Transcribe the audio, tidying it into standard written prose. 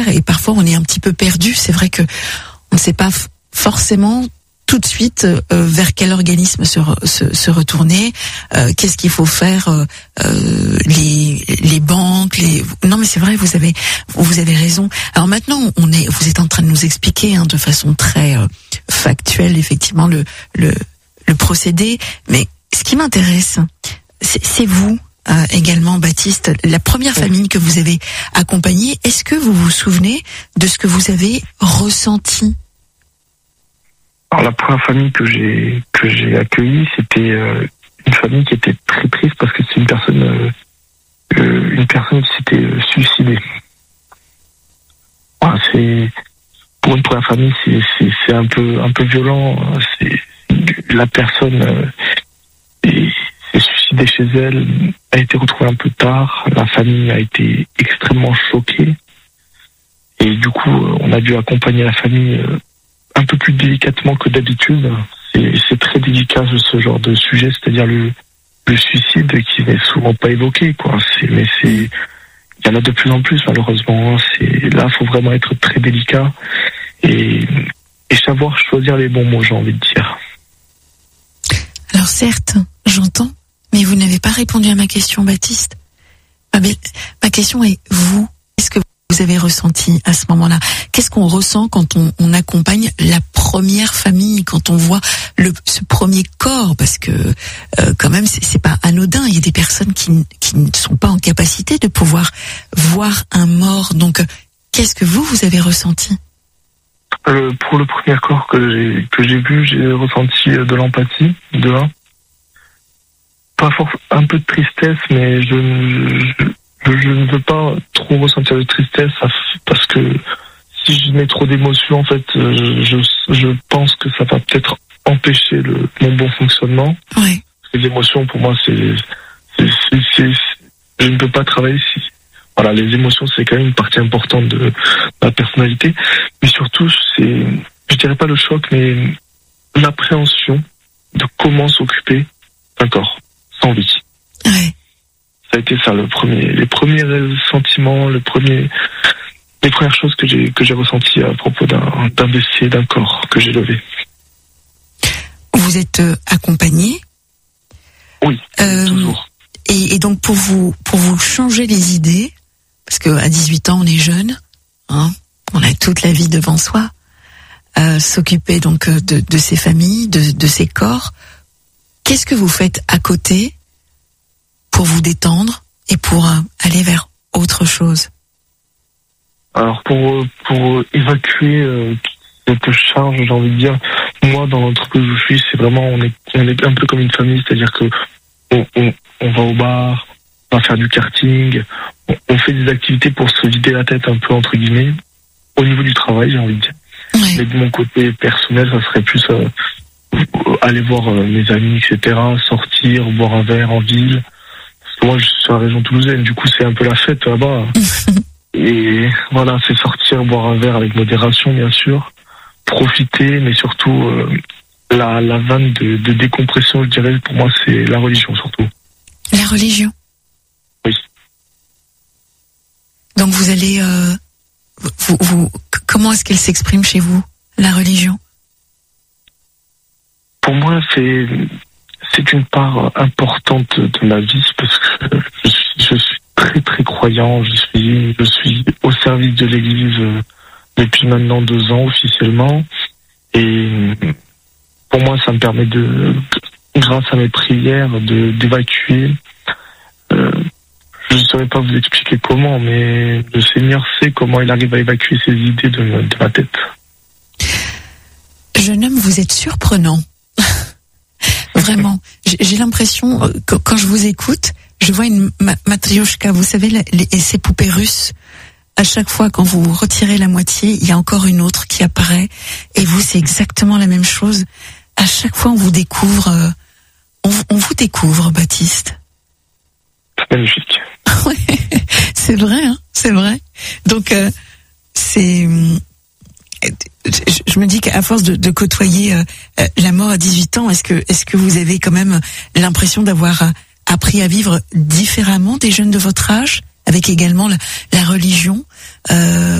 nécessaire et parfois on est un petit peu perdu. C'est vrai que on ne sait pas forcément tout de suite vers quel organisme se retourner, qu'est-ce qu'il faut faire, les banques, non mais c'est vrai, vous avez raison. Alors maintenant vous êtes en train de nous expliquer de façon très factuelle effectivement le procédé, mais ce qui m'intéresse c'est vous également, Baptiste, la première famille que vous avez accompagnée. Est-ce que vous vous souvenez de ce que vous avez ressenti? Alors, la première famille que j'ai accueillie, c'était une famille qui était très triste parce que c'est une personne qui s'était suicidée. Voilà, c'est pour une première famille, c'est un peu violent. C'est la personne s'est suicidée chez elle, a été retrouvée un peu tard. La famille a été extrêmement choquée et du coup, on a dû accompagner la famille un peu plus délicatement que d'habitude. C'est très délicat ce genre de sujet, c'est-à-dire le suicide qui n'est souvent pas évoqué, quoi. Mais il y en a de plus en plus malheureusement. Là, faut vraiment être très délicat et savoir choisir les bons mots, j'ai envie de dire. Alors certes, j'entends, mais vous n'avez pas répondu à ma question, Baptiste. Ma question est vous. Qu'est-ce que vous avez ressenti à ce moment-là? Qu'est-ce qu'on ressent quand on accompagne la première famille, quand on voit ce premier corps? Parce que quand même, c'est pas anodin. Il y a des personnes qui ne sont pas en capacité de pouvoir voir un mort. Donc, qu'est-ce que vous avez ressenti? Pour le premier corps que j'ai vu, j'ai ressenti de l'empathie, pas forcément un peu de tristesse, mais je ne veux pas trop ressentir de tristesse parce que si je mets trop d'émotions, en fait, je pense que ça va peut-être empêcher mon bon fonctionnement. Oui. Parce que l'émotion, pour moi, je ne peux pas travailler si. Voilà, les émotions, c'est quand même une partie importante de ma personnalité. Mais surtout, je dirais pas le choc, mais l'appréhension de comment s'occuper d'un corps sans vie. Ouais. Ça a été ça les premiers sentiments, les premières choses que j'ai ressenties à propos d'un décès, d'un corps que j'ai levé. Vous êtes accompagné? Oui, toujours. Et donc pour vous changer les idées, parce que à 18 ans on est jeune, on a toute la vie devant soi, s'occuper donc de ces familles, de ces corps. Qu'est-ce que vous faites à côté pour vous détendre et pour aller vers autre chose? Alors pour évacuer cette charge, j'ai envie de dire, moi dans l'entreprise où je suis, c'est vraiment on est un peu comme une famille, c'est-à-dire que on va au bar, on va faire du karting, on fait des activités pour se vider la tête un peu entre guillemets. Au niveau du travail, j'ai envie de dire. Oui. Mais de mon côté personnel, ça serait plus aller voir mes amis, etc., sortir, boire un verre en ville. Parce que moi, je suis sur la région toulousaine, du coup, c'est un peu la fête là-bas. Et voilà, c'est sortir, boire un verre avec modération, bien sûr. Profiter, mais surtout, la vanne de décompression, je dirais, pour moi, c'est la religion, surtout. La religion? Oui. Donc vous allez... comment est-ce qu'elle s'exprime chez vous, la religion? Pour moi, c'est une part importante de ma vie parce que je suis très très croyant. Je suis au service de l'Église depuis maintenant 2 ans officiellement. Et pour moi, ça me permet grâce à mes prières, d'évacuer. Je ne saurais pas vous expliquer comment, mais le Seigneur sait comment il arrive à évacuer ces idées de ma tête. Jeune homme, vous êtes surprenant. Vraiment. J'ai l'impression, quand je vous écoute, je vois une matrioshka, vous savez, ces poupées russes. À chaque fois, quand vous retirez la moitié, il y a encore une autre qui apparaît. Et vous, c'est exactement la même chose. À chaque fois, on vous découvre, on vous découvre, Baptiste. C'est magnifique. Oui, c'est vrai, c'est vrai. Donc, je me dis qu'à force de côtoyer la mort à 18 ans, est-ce que vous avez quand même l'impression d'avoir appris à vivre différemment des jeunes de votre âge, avec également la religion